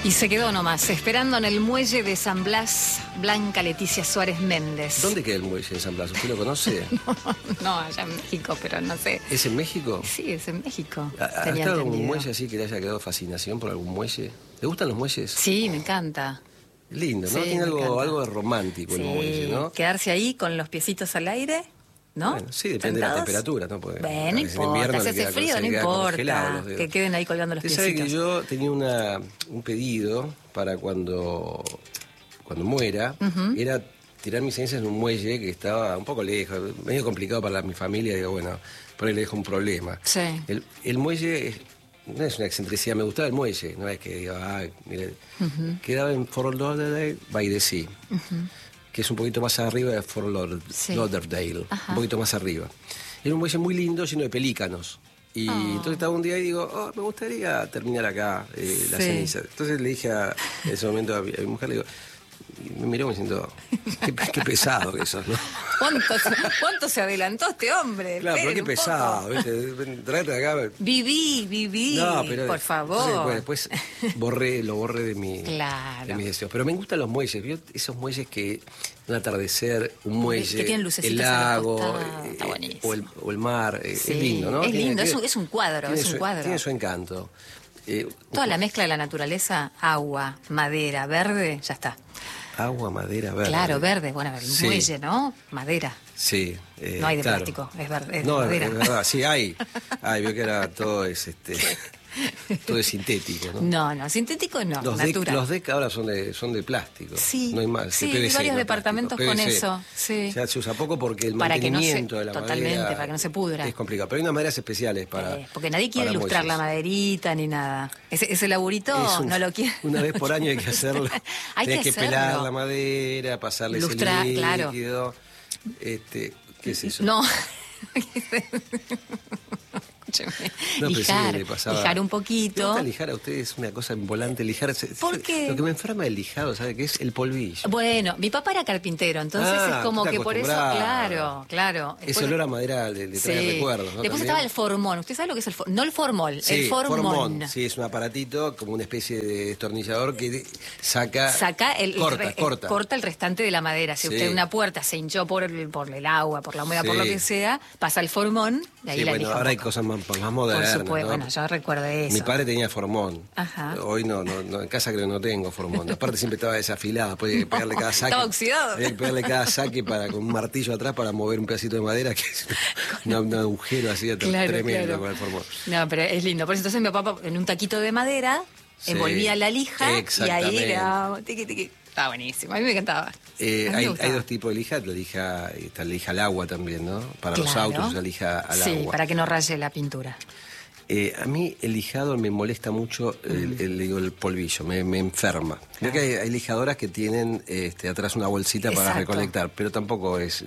Y se quedó nomás, esperando en el muelle de San Blas, Blanca Leticia Suárez Méndez. ¿Dónde queda el muelle de San Blas? ¿Usted lo conoce? No, allá en México, pero no sé. ¿Es en México? Sí, es en México. ¿Ha estado en algún muelle así que le haya quedado fascinación por algún muelle? ¿Le gustan los muelles? Sí, me encanta. Lindo, ¿no? Sí, Tiene algo de romántico el muelle, ¿no? Quedarse ahí con los piecitos al aire, ¿no? Bueno, sí, depende de la temperatura, ¿no? Porque bueno, no importa, si hace frío, no importa. Que queden ahí colgando los piecitos. Usted sabe que yo tenía un pedido para cuando muera, era tirar mis cenizas en un muelle que estaba un poco lejos, medio complicado para mi familia. Digo, bueno, por ahí le dejo un problema. Sí. El muelle no es una excentricidad, me gustaba el muelle, no es que diga, mire, quedaba en Fort Lauderdale by the Sea, que es un poquito más arriba de Fort Lauderdale, un poquito más arriba. Era un muelle muy lindo, lleno de pelícanos. Y entonces estaba un día y digo, me gustaría terminar acá la ceniza. Entonces le dije en ese momento a mi mujer, le digo, y me miró diciendo, qué pesado que sos, ¿no? ¿Cuánto se adelantó este hombre? Claro, pero qué pesado, ¿viste? Tráete de acá. Viví, no, pero por favor. Entonces, después lo borré de mis deseos. Pero me gustan los muelles, ¿vio? Esos muelles que un atardecer, un muelle, el lago, o el mar, es lindo, ¿no? Es lindo, es un cuadro, Tiene su encanto. Toda la mezcla de la naturaleza, agua, madera, verde, ya está. Agua, madera, verde. Claro, verde, bueno, el muelle, ¿no? Madera. Sí. No hay de plástico, es verde, es no, madera. Es verdad, sí, hay. Veo que ahora todo es todo es sintético, ¿no? No, sintético no, natural. Los DEC ahora son de plástico. Sí, no hay más. Sí, hay varios departamentos con eso. Sí. O sea, se usa poco porque el mantenimiento de la madera. Totalmente, para que no se pudra. Es complicado. Pero hay unas maderas especiales para. Porque nadie quiere ilustrar la maderita ni nada. Ese laburito no lo quiere. Una vez por año hay que hacerlo. Hay que pelar la madera, pasarle ilustrar, ese líquido. Claro. ¿Qué es eso? No. Lijar un poquito. ¿Me gusta lijar a ustedes? Una cosa en volante, lijar. ¿Por qué? Lo que me enferma del lijado, ¿sabe qué es? El polvillo. Bueno, mi papá era carpintero, entonces es como que por eso, claro. Ese olor a madera le trae recuerdos, ¿no? Después estaba el formón. ¿Usted sabe lo que es el formón? No el formol, el formón. Sí, es un aparatito, como una especie de destornillador que saca corta el restante de la madera. Si usted una puerta se hinchó por el agua, por la humedad, por lo que sea, pasa el formón, de ahí la lija. Ahora hay cosas más modernas. Por supuesto, ¿no? bueno, yo recuerdo eso. Mi padre tenía formón. Ajá. Hoy no, en casa creo que no tengo formón. Aparte siempre estaba desafilado, podía pegarle cada saque. Estaba oxidado. Había que pegarle cada saque con un martillo atrás para mover un pedacito de madera, que es un agujero así tremendo con el formón. No, pero es lindo. Por eso entonces mi papá en un taquito de madera envolvía la lija y ahí era tiqui. Estaba buenísimo, a mí me encantaba. Hay dos tipos de lija, está la lija al agua también, ¿no? Para los autos, la lija al agua. Sí, para que no raye la pintura. A mí el lijado me molesta mucho el polvillo, me enferma. Creo que hay lijadoras que tienen atrás una bolsita para recolectar, pero tampoco es...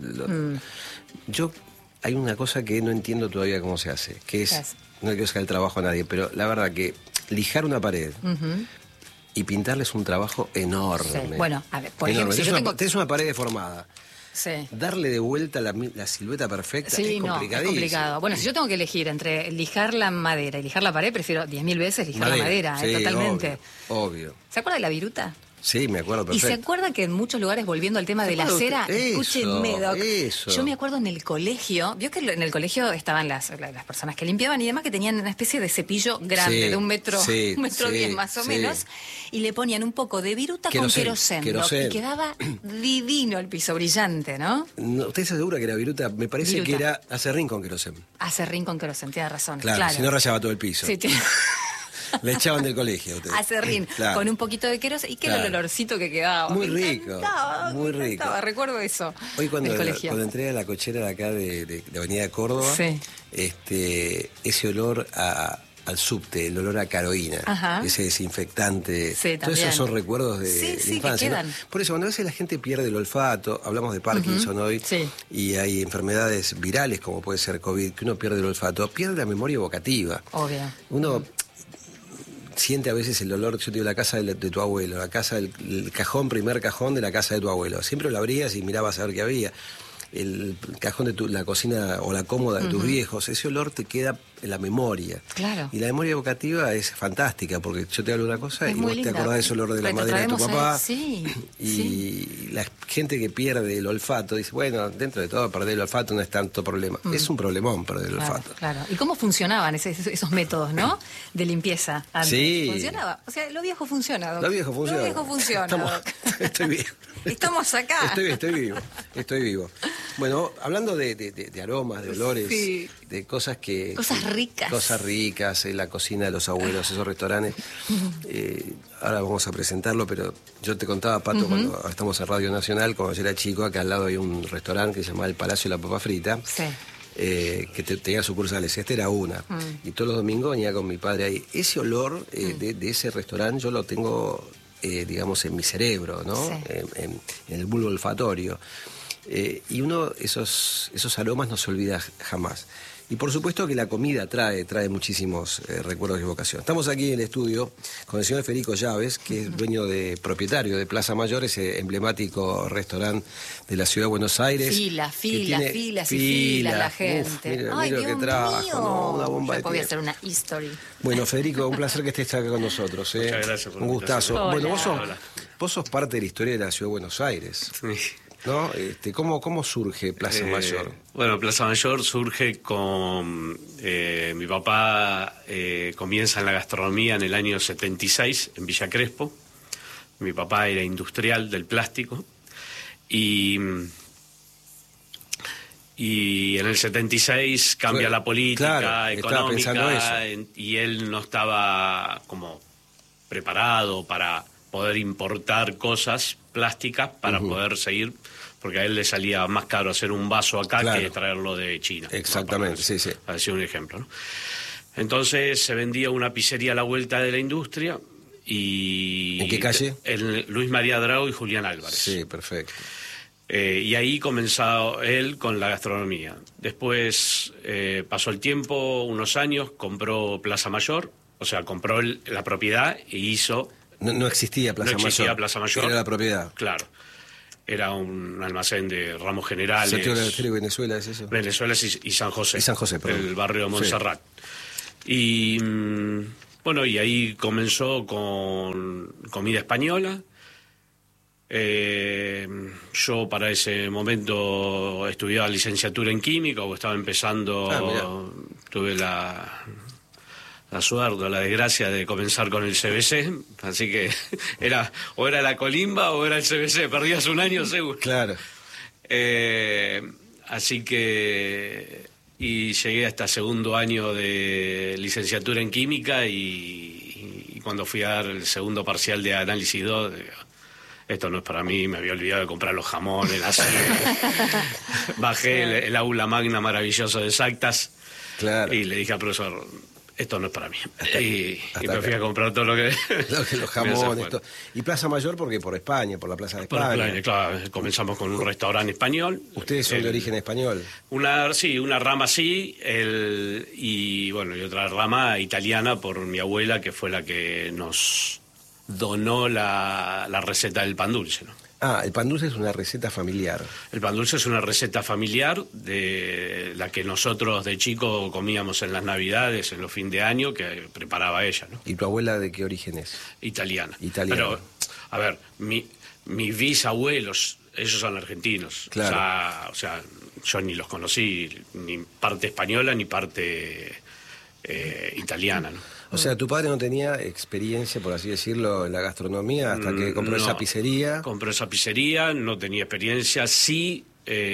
Hay una cosa que no entiendo todavía cómo se hace, que es... No quiero sacar el trabajo a nadie, pero la verdad que lijar una pared... Y pintarle es un trabajo enorme. Sí. Bueno, a ver, por ejemplo, tenés una pared deformada. Sí. Darle de vuelta la silueta perfecta es complicadísimo. Es complicado. Bueno, si yo tengo que elegir entre lijar la madera y lijar la pared, prefiero 10.000 veces lijar la madera, totalmente. Obvio. ¿Se acuerda de la viruta? Sí, me acuerdo perfecto. ¿Y se acuerda que en muchos lugares, volviendo al tema de la cera, escúcheme, Doc, yo me acuerdo en el colegio, vio que en el colegio estaban las personas que limpiaban y demás que tenían una especie de cepillo grande, de un metro 10 más o menos, y le ponían un poco de viruta con querosén, y quedaba divino el piso, brillante, ¿no? ¿Usted se asegura que era viruta? Me parece que era acerrín con querosén. Acerrín con querosén, tiene razón. Claro, si no rayaba todo el piso. Sí, Le echaban del colegio. Acerrín, con un poquito de querosén. Y que era el olorcito que quedaba. Muy rico. Muy rico. Recuerdo eso. Hoy cuando entré a la cochera de acá de Avenida Córdoba, ese olor al subte, el olor a caroína, ese desinfectante, todos esos son recuerdos de infancia, ¿no? Por eso cuando a veces la gente pierde el olfato, hablamos de Parkinson hoy, y hay enfermedades virales como puede ser COVID, que uno pierde el olfato, pierde la memoria evocativa. Obvio. Uno siente a veces el olor, yo te digo, la casa de tu abuelo, la casa del primer cajón de la casa de tu abuelo. Siempre lo abrías y mirabas a ver qué había. El cajón de la cocina o la cómoda de tus viejos, ese olor te queda la memoria. Claro. Y la memoria evocativa es fantástica, porque yo te hablo una cosa y vos te acordás del olor de la madera de tu papá. Y la gente que pierde el olfato dice, bueno, dentro de todo perder el olfato no es tanto problema. Es un problemón perder el olfato. Claro. ¿Y cómo funcionaban esos métodos, no? De limpieza antes. Sí. ¿Funcionaba? O sea, lo viejo funciona, Doc. Lo viejo funciona. Estoy bien. Estamos acá. Estoy vivo. Bueno, hablando de aromas, de olores, de cosas que... Cosas ricas. Cosas ricas, la cocina de los abuelos, esos restaurantes. Ahora vamos a presentarlo, pero yo te contaba, Pato, cuando estamos en Radio Nacional, cuando yo era chico, acá al lado hay un restaurante que se llamaba El Palacio de la Papa Frita. Sí. Que tenía sucursales. Esta era una. Y todos los domingos venía con mi padre ahí. Ese olor de ese restaurante yo lo tengo, digamos, en mi cerebro, ¿no? Sí. En el bulbo olfatorio. Y uno, esos aromas no se olvida jamás. Y por supuesto que la comida trae muchísimos recuerdos y evocación. Estamos aquí en el estudio con el señor Federico Llaves, que es propietario de Plaza Mayor, ese emblemático restaurante de la ciudad de Buenos Aires. Filas la gente. Ay, Dios que trajo, ¿no? Una bomba de voy a hacer una history. Bueno, Federico, un placer que estés acá con nosotros. Muchas gracias por un gustazo. Hola. Bueno, vos sos parte de la historia de la ciudad de Buenos Aires. Sí. ¿No? ¿Cómo surge Plaza Mayor? Bueno, Plaza Mayor surge con... mi papá comienza en la gastronomía en el año 76 en Villa Crespo. Mi papá era industrial del plástico. Y en el 76 cambia la política económica y él no estaba como preparado para poder importar cosas plásticas para poder seguir, porque a él le salía más caro hacer un vaso acá que traerlo de China. Exactamente, ¿no? Para decir un ejemplo, ¿no? Entonces se vendía una pizzería a la vuelta de la industria y... ¿En qué calle? En Luis María Drago y Julián Álvarez. Sí, perfecto. Y ahí comenzó él con la gastronomía. Después pasó el tiempo, unos años, compró Plaza Mayor, o sea, compró la propiedad e hizo... No existía Plaza Mayor. No existía Plaza Mayor. Era la propiedad. Claro. Era un almacén de ramos generales. Santiago de Venezuela, ¿es eso? Venezuela y San José. Y San José, perdón. El barrio de Montserrat. Sí. Y bueno, y ahí comenzó con comida española. Yo para ese momento estudiaba licenciatura en química, o estaba empezando, tuve la suerte o la desgracia de comenzar con el CBC, así que era la colimba o era el CBC, perdías un año seguro. Claro. Así que y llegué hasta segundo año de licenciatura en química y cuando fui a dar el segundo parcial de análisis 2, esto no es para mí, me había olvidado de comprar los jamones, bajé el aula magna maravilloso de Exactas y le dije al profesor, esto no es para mí. Y me fui a comprar todo lo que... los jamones. ¿Y Plaza Mayor porque por España, por la Plaza de España? Por España, claro. Comenzamos con un restaurante español. ¿Ustedes son de origen español? Una rama sí, y otra rama italiana por mi abuela, que fue la que nos donó la receta del pan dulce, ¿no? El pan dulce es una receta familiar. El pan dulce es una receta familiar de la que nosotros de chico comíamos en las Navidades, en los fines de año, que preparaba ella, ¿no? ¿Y tu abuela de qué origen es? Italiana. Pero, a ver, mis bisabuelos, ellos son argentinos. Claro. O sea, yo ni los conocí, ni parte española ni parte italiana, ¿no? O sea, tu padre no tenía experiencia, por así decirlo, en la gastronomía hasta que compró esa pizzería. Compró esa pizzería, no tenía experiencia. Sí,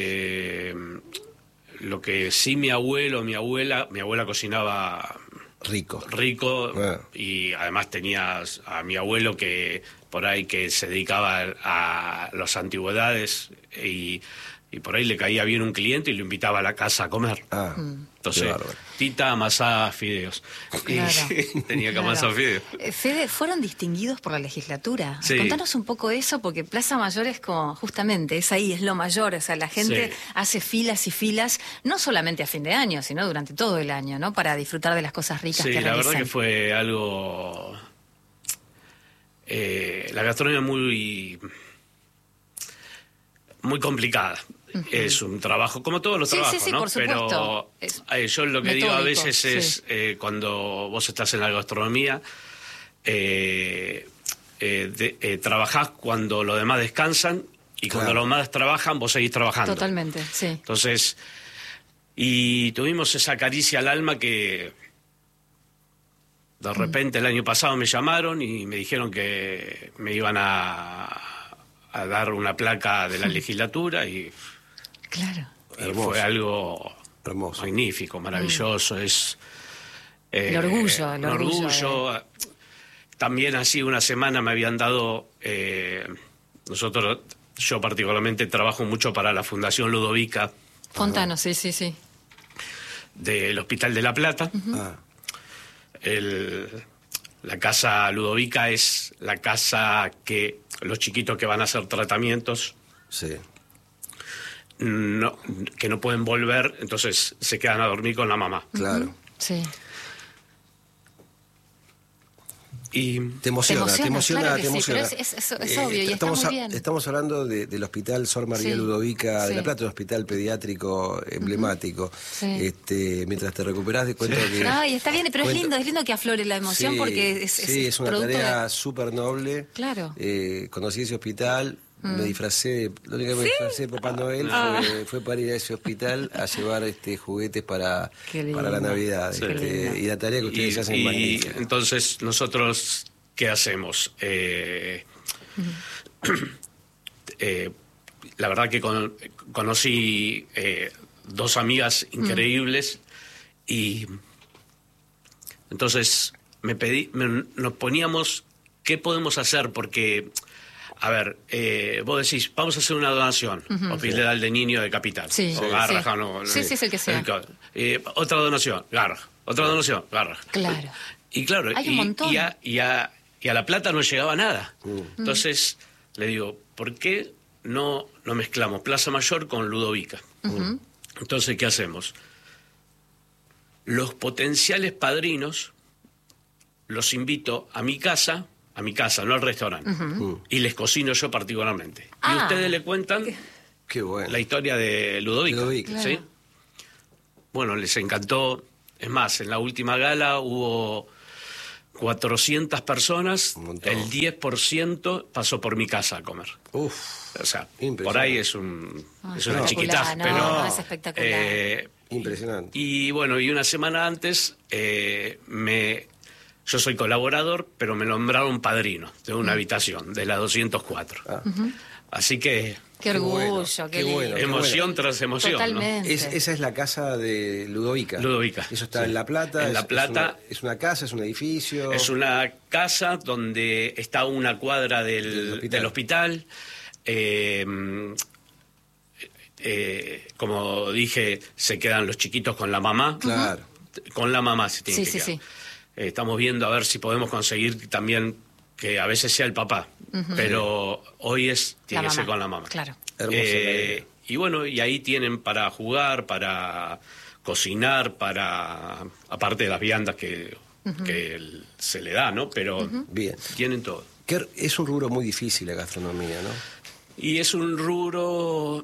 lo que sí mi abuela cocinaba rico. Y además tenía a mi abuelo que por ahí que se dedicaba a las antigüedades y por ahí le caía bien un cliente y lo invitaba a la casa a comer. Entonces, Tita amasaba fideos. Claro. Y tenía que amasar fideos. Fede, ¿fueron distinguidos por la legislatura? Sí. Contanos un poco eso, porque Plaza Mayor es como, justamente, es ahí, es lo mayor. O sea, la gente hace filas y filas, no solamente a fin de año, sino durante todo el año, ¿no? Para disfrutar de las cosas ricas que realizan. Sí, la verdad que fue algo... la gastronomía muy complicada. Es un trabajo, como todos los trabajos, ¿no? Por supuesto. Pero yo lo que digo a veces es, cuando vos estás en la gastronomía, trabajás cuando los demás descansan y cuando los demás trabajan, vos seguís trabajando. Totalmente, sí. Entonces, y tuvimos esa caricia al alma que de repente el año pasado me llamaron y me dijeron que me iban a dar una placa de la legislatura y... Claro. Fue algo hermoso, magnífico, maravilloso. Es el orgullo. También así una semana me habían dado... yo particularmente trabajo mucho para la Fundación Ludovica. Contanos, sí. Del Hospital de La Plata. La casa Ludovica es la casa que los chiquitos que van a hacer tratamientos... Sí. que no pueden volver, entonces se quedan a dormir con la mamá. Claro. Sí. Y te emociona. Pero es obvio y está muy bien. Estamos hablando del Hospital Sor María Ludovica de La Plata, un hospital pediátrico emblemático. Mientras te recuperás de cuenta que... y está bien, pero es lindo que aflore la emoción porque es una tarea súper noble. Claro. Conocí ese hospital. Me disfracé, lo único que me disfracé de Papá Noel fue para ir a ese hospital a llevar juguetes para la Navidad. Y la tarea que ustedes hacen es magnífica. Entonces, nosotros, ¿qué hacemos? La verdad que conocí dos amigas increíbles y entonces nos poníamos, ¿qué podemos hacer? Porque... A ver, vos decís, vamos a hacer una donación, Hospital de Niño de Capital. O Garraja, no. Sí, el que sea. Otra donación, Garraja. Otra donación, Garraja. Claro. Y claro, hay un montón. Y a La Plata no llegaba nada. Entonces, le digo, ¿por qué no mezclamos Plaza Mayor con Ludovica? Entonces, ¿qué hacemos? Los potenciales padrinos los invito a mi casa, no al restaurante. Y les cocino yo particularmente. Y ustedes le cuentan qué bueno. La historia de Ludovica. Claro. ¿Sí? Bueno, les encantó. Es más, en la última gala hubo 400 personas. El 10% pasó por mi casa a comer. Uf, o sea, por ahí es una chiquitaza. No, es espectacular. Impresionante. Y bueno, y una semana antes yo soy colaborador, pero me nombraron padrino de una habitación, de la 204. Así que... Qué orgullo, qué bueno. Emoción tras emoción. Totalmente. ¿No? Esa es la casa de Ludovica. Eso está en La Plata. En La Plata. Es una casa, es un edificio. Es una casa donde está una cuadra del hospital. Como dije, se quedan los chiquitos con la mamá. Claro. Con la mamá se tiene que quedar. Sí. Estamos viendo a ver si podemos conseguir también que a veces sea el papá, pero hoy tiene que ser con la mamá. Claro. Y bueno, y ahí tienen para jugar, para cocinar, aparte de las viandas que se le da, ¿no? Pero bien, tienen todo. Es un rubro muy difícil la gastronomía, ¿no? Y es un rubro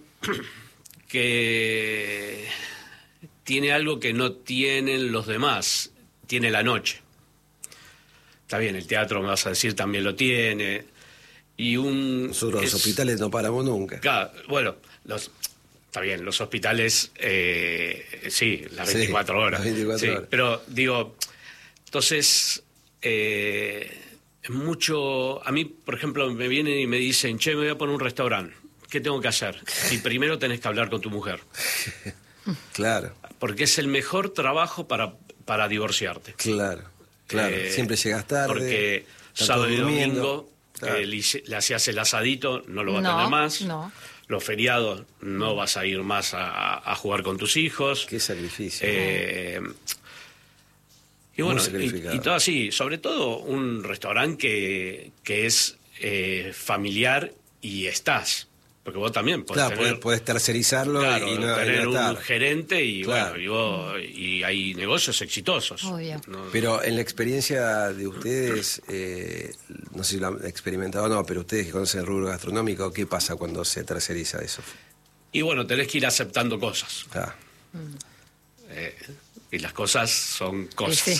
que tiene algo que no tienen los demás. Tiene la noche. Está bien, el teatro, me vas a decir, también lo tiene. Nosotros los hospitales no paramos nunca. Claro, bueno, está bien, los hospitales, sí, las 24 horas. Las 24 horas. Pero digo, entonces, es mucho... A mí, por ejemplo, me vienen y me dicen, che, me voy a poner un restaurante. ¿Qué tengo que hacer? Y primero tenés que hablar con tu mujer. Claro. Porque es el mejor trabajo para divorciarte. Claro. Siempre llegas tarde. Porque sábado y domingo le hacías el asadito, no lo vas a tener más. No. Los feriados no vas a ir más a jugar con tus hijos. Qué sacrificio. Y bueno, y todo así. Sobre todo un restaurante que es familiar y estás. Porque vos también podés tercerizarlo y no tener un gerente y y hay negocios exitosos. Obvio. Pero en la experiencia de ustedes, no sé si lo han experimentado o no, pero ustedes que conocen el rubro gastronómico, ¿qué pasa cuando se terceriza eso? Y bueno, tenés que ir aceptando cosas. Ah. Y las cosas son cosas. Sí.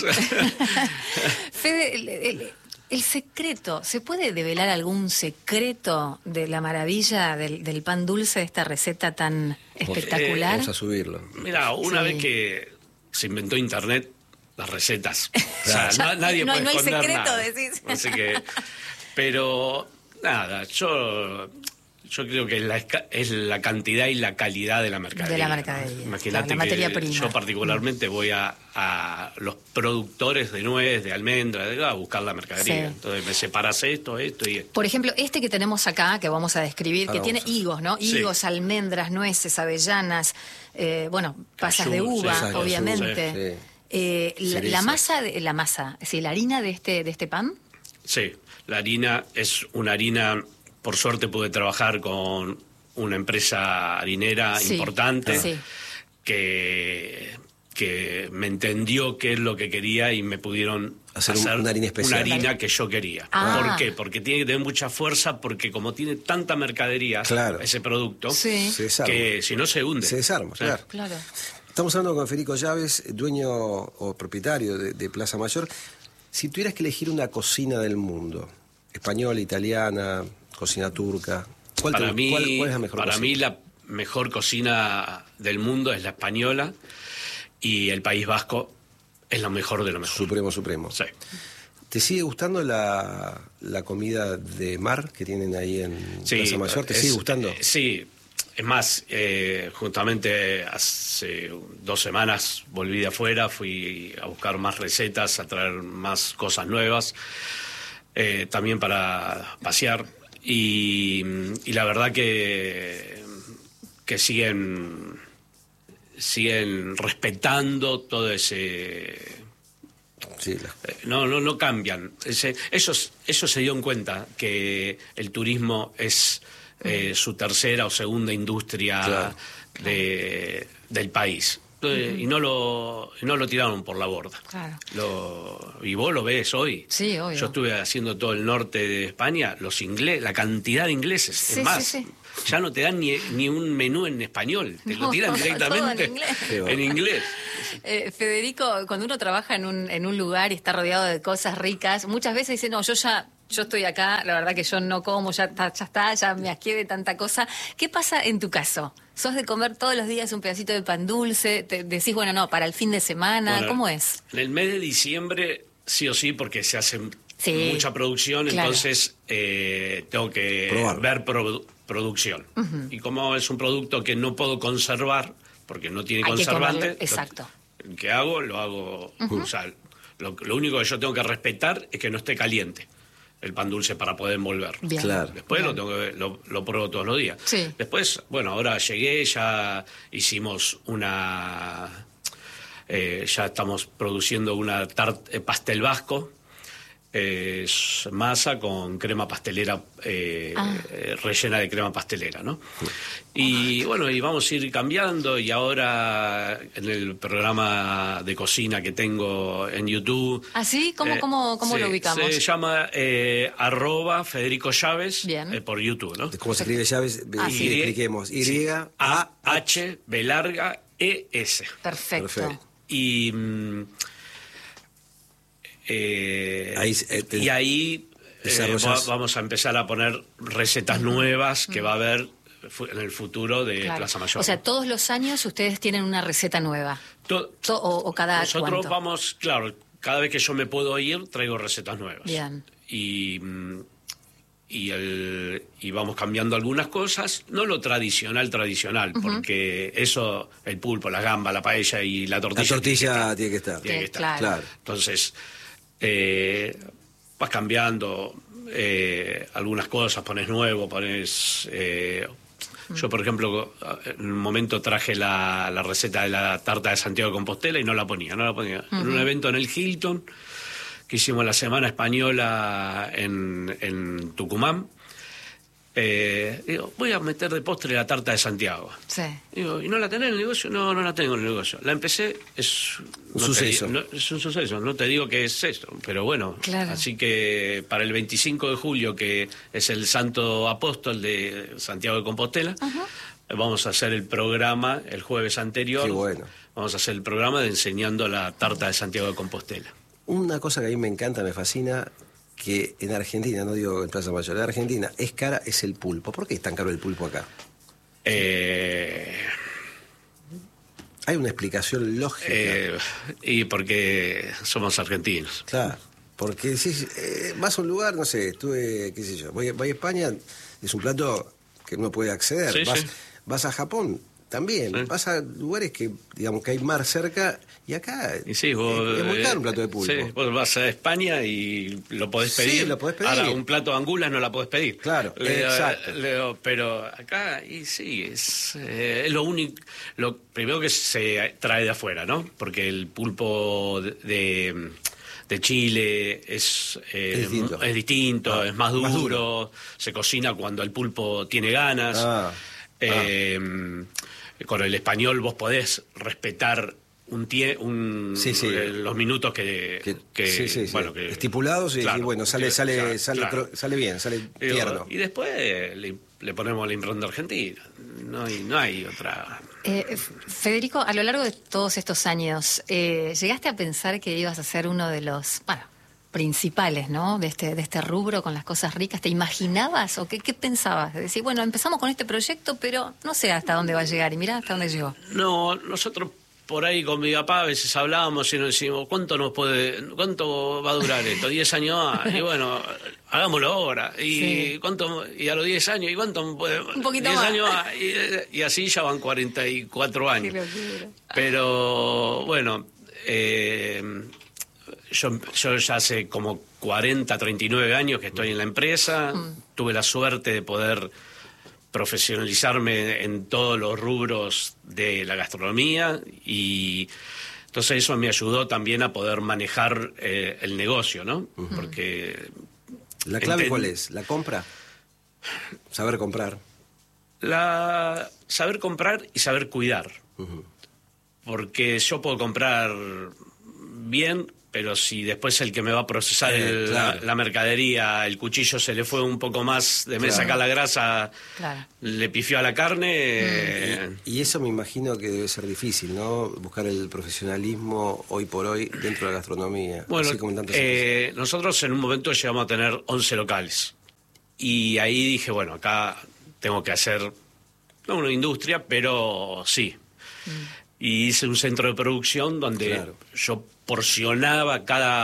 Fede, el secreto, ¿se puede develar algún secreto de la maravilla del pan dulce, de esta receta tan espectacular? Vamos a subirlo. Mira, una vez que se inventó Internet, las recetas. Claro. O sea, nadie puede esconder nada. No hay secreto, decís. Así que, pero nada, yo creo que es la cantidad y la calidad de la mercadería. De la mercadería. Imagínate la materia que prima. Yo particularmente voy a los productores de nuez, de almendra, a buscar la mercadería. Sí. Entonces me separas esto y esto. Por ejemplo, este que tenemos acá, que vamos a describir, que tiene higos, ¿no? Higos, almendras, nueces, avellanas, pasas de uva, obviamente. La masa, la harina de este pan. Sí, la harina es una harina. Por suerte pude trabajar con una empresa harinera importante que me entendió qué es lo que quería y me pudieron hacer una harina especial. Una harina que yo quería. ¿Por qué? Porque tiene que tener mucha fuerza, porque como tiene tanta mercadería ese producto, que si no se hunde. Se desarma, claro. Estamos hablando con Federico Llaves, dueño o propietario de Plaza Mayor. Si tuvieras que elegir una cocina del mundo, española, italiana, cocina turca, ¿cuál es la mejor cocina? Para mí la mejor cocina del mundo es la española y el País Vasco es lo mejor de lo mejor. Supremo. Sí. ¿Te sigue gustando la comida de mar que tienen ahí en Plaza Mayor? ¿Te sigue gustando? Sí. Es más, justamente hace 2 semanas volví de afuera, fui a buscar más recetas, a traer más cosas nuevas, también para pasear. Y la verdad que siguen respetando todo ese... No cambian. Ellos se dieron cuenta que el turismo es su tercera o segunda industria del país. Y no lo tiraron por la borda. Claro. Y vos lo ves hoy. Sí, obvio. Yo estuve haciendo todo el norte de España, la cantidad de ingleses. Es más, ya no te dan ni un menú en español, te lo tiran directamente en inglés. Federico, cuando uno trabaja en un lugar y está rodeado de cosas ricas, muchas veces dice, no, yo estoy acá, la verdad que yo no como, ya me asqué de tanta cosa. ¿Qué pasa en tu caso? ¿Sos de comer todos los días un pedacito de pan dulce? ¿Te decís, para el fin de semana? ¿Cómo es? En el mes de diciembre, sí o sí, porque se hace mucha producción, entonces tengo que ver producción. Y como es un producto que no puedo conservar, porque no tiene conservante, exacto. ¿Qué hago? Lo hago. O sea, lo único que yo tengo que respetar es que no esté caliente el pan dulce para poder envolver. Claro. Después lo pruebo todos los días. Sí. Después, ahora llegué, ya hicimos ya estamos produciendo una pastel vasco. Es masa con crema pastelera, rellena de crema pastelera, ¿no? Y y vamos a ir cambiando, y ahora en el programa de cocina que tengo en YouTube... ¿Ah, sí? ¿Cómo lo ubicamos? Se llama @Federico Llaves por YouTube, ¿no? ¿Cómo se escribe Llaves? Expliquemos. Y-A-H-B-E-S. Perfecto. Y... ahí vamos a empezar a poner recetas nuevas que va a haber en el futuro de Plaza Mayor. O sea, todos los años ustedes tienen una receta nueva. O cada Nosotros ¿cuánto? vamos, cada vez que yo me puedo ir, traigo recetas nuevas. Bien. Y vamos cambiando algunas cosas, no lo tradicional, porque eso, el pulpo, la gamba, la paella y la tortilla. La tortilla tiene que estar. Tiene que estar. Claro. Entonces, vas cambiando algunas cosas, pones nuevo, yo, por ejemplo, en un momento traje la receta de la tarta de Santiago de Compostela y no la ponía. En un evento en el Hilton, que hicimos la Semana Española en Tucumán, Digo, voy a meter de postre la tarta de Santiago. Sí. Digo, ¿y no la tenés en el negocio? No, no la tengo en el negocio. La empecé, es un suceso. Es un suceso, no te digo que es esto, pero bueno. Claro. Así que para el 25 de julio, que es el Santo Apóstol de Santiago de Compostela, vamos a hacer el programa el jueves anterior. Qué bueno. Vamos a hacer el programa de enseñando la tarta de Santiago de Compostela. Una cosa que a mí me encanta, me fascina, que en Argentina, no digo en Plaza Mayor, en Argentina es cara, es el pulpo. ¿Por qué es tan caro el pulpo acá? Hay una explicación lógica. Y porque somos argentinos. Claro, porque si vas a un lugar, no sé, estuve, qué sé yo, voy a España, es un plato que uno puede acceder. Sí, vas a Japón, también. Sí. Vas a lugares que, digamos, que hay mar cerca, y acá sí, vos, es muy caro un plato de pulpo. Sí, vos vas a España y lo podés pedir. Sí, lo podés pedir. Ahora, un plato de angulas no la podés pedir. Claro, exacto. Pero acá, y sí, es lo único, lo primero que se trae de afuera, ¿no? Porque el pulpo de Chile es distinto, es más duro, se cocina cuando el pulpo tiene ganas. Con el español vos podés respetar los minutos que estipulados, claro, y bueno, sale bien, sale tierno. Y después le ponemos la impronta argentina. No hay otra. Federico, a lo largo de todos estos años, ¿llegaste a pensar que ibas a ser uno de los principales, ¿no? de este rubro con las cosas ricas? ¿Te imaginabas o qué pensabas? De decir, bueno, empezamos con este proyecto, pero no sé hasta dónde va a llegar, y mirá hasta dónde llegó. No, nosotros por ahí con mi papá a veces hablábamos y nos decimos, ¿cuánto va a durar esto? 10 años más. Y bueno, hagámoslo ahora. Y y a los 10 años, ¿y cuánto puede? Un poquito 10 más. años más. Y así ya van 44 años. Pero bueno, yo ya hace como 39 años que estoy en la empresa. Tuve la suerte de poder profesionalizarme en todos los rubros de la gastronomía, y entonces eso me ayudó también a poder manejar el negocio, ¿no? Porque ¿la clave cuál es? ¿La compra? Saber comprar. Saber comprar y saber cuidar. Porque yo puedo comprar bien, pero si después el que me va a procesar la mercadería, el cuchillo se le fue un poco más de me sacar la grasa, le pifió a la carne. Y eso me imagino que debe ser difícil, ¿no? Buscar el profesionalismo hoy por hoy dentro de la gastronomía. Bueno, así como nosotros en un momento llegamos a tener 11 locales. Y ahí dije, bueno, acá tengo que hacer, no una industria, pero sí. Y hice un centro de producción donde yo porcionaba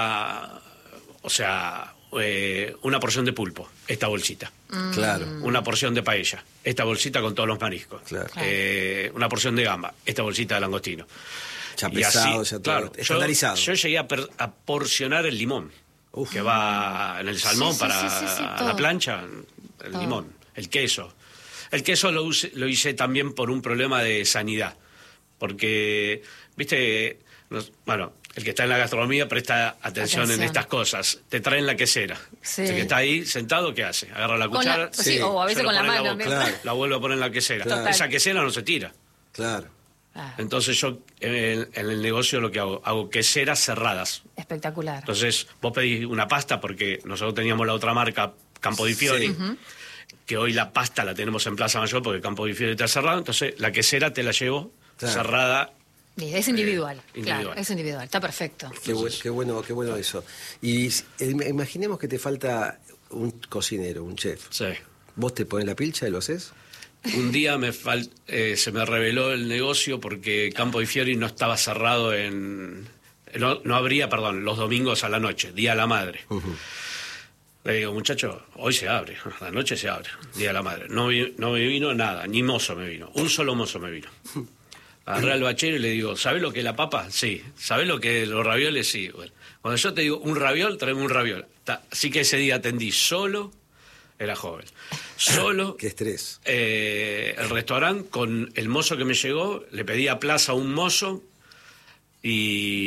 una porción de pulpo, esta bolsita. Una porción de paella, esta bolsita con todos los mariscos. Una porción de gamba, esta bolsita de langostino. Ya pesado, así, estandarizado. Yo llegué a porcionar el limón, que va en el salmón para la plancha, el limón, el queso. El queso lo hice también por un problema de sanidad. Porque, viste, el que está en la gastronomía presta atención en estas cosas. Te traen la quesera. El que está ahí sentado, ¿qué hace? Agarra la cuchara. O a veces con la mano. La vuelve a poner en la quesera. Esa quesera no se tira. Entonces yo en el negocio lo que hago queseras cerradas. Espectacular. Entonces vos pedís una pasta, porque nosotros teníamos la otra marca, Campo di Fiori, que hoy la pasta la tenemos en Plaza Mayor porque Campo di Fiori está cerrado. Entonces la quesera te la llevo cerrada. Es individual, es individual, está perfecto. Qué bueno eso. Y imaginemos que te falta un cocinero, un chef. Sí. ¿Vos te pones la pilcha y lo haces? Un día se me reveló el negocio porque Campo di Fiori no estaba cerrado no abría, los domingos a la noche, Día de la Madre. Le digo, muchacho, hoy se abre, a la noche se abre, Día de la Madre. No me vino nada, ni mozo me vino, un solo mozo me vino. Agarré al bachero y le digo, ¿sabés lo que es la papa? Sí. ¿Sabés lo que es los ravioles? Sí. Bueno, cuando yo te digo un raviol, tráeme un raviol. Así que ese día atendí solo, era joven, solo. ¡Qué estrés! El restaurante, con el mozo que me llegó, le pedí a Plaza un mozo,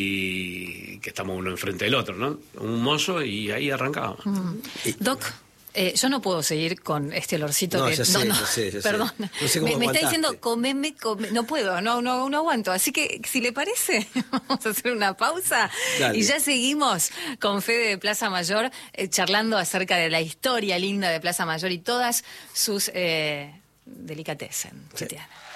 y que estamos uno enfrente del otro, ¿no? Un mozo, y ahí arrancábamos. Doc, Yo no puedo seguir con este olorcito que... Perdón. No sé cómo me está diciendo, comeme. No puedo, no aguanto. Así que, si le parece, vamos a hacer una pausa. Dale. Y ya seguimos con Fede de Plaza Mayor, charlando acerca de la historia linda de Plaza Mayor y todas sus delicatessen que tienen.